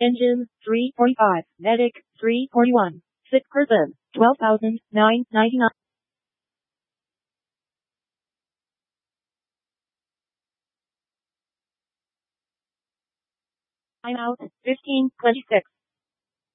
Engine, 345. Medic, 341. Sick person, 12,999. I'm out, 1526.